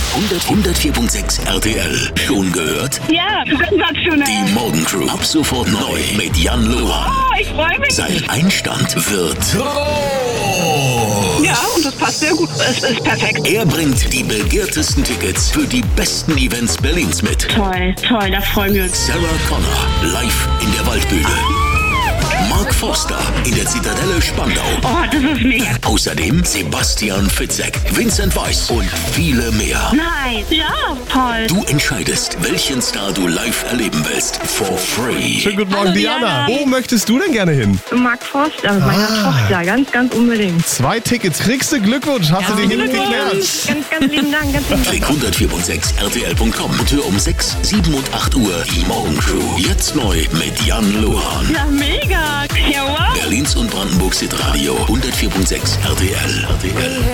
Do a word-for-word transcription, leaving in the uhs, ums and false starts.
hundertvier Komma sechs R T L. Schon gehört? Ja, sensationell. Die Morgencrew. Ab sofort neu mit Jan Lohan. Oh, ich freue mich. Sein Einstand wird... Ja, und das passt sehr gut. Es ist perfekt. Er bringt die begehrtesten Tickets für die besten Events Berlins mit. Toll, toll, da freuen wir uns. Sarah Connor, live in der Waldbühne. Mark Forster in der Zitadelle Spandau. Oh, das ist mega. Außerdem Sebastian Fitzek, Vincent Weiss und viele mehr. Nein, ja, toll. Du entscheidest, welchen Star du live erleben willst. For free. Schönen guten Morgen, Hallo, Diana. Diana. Wo möchtest du denn gerne hin? Mark Forster mit meiner Ah. Tochter, ganz, ganz unbedingt. Zwei Tickets. Kriegst du Glückwunsch. Hast du den hinten geklärt? Ganz, ganz lieben Dank, ganz lieben Dank. Klick hundertvier Komma sechs R T L Punkt com und hör um sechs, sieben und acht Uhr die Morgencrew. Jetzt neu mit Jan Lohan. Ja, mega. Ja, wow. Berlins und Brandenburgs Hitradio hundertvier Komma sechs R T L. R T L.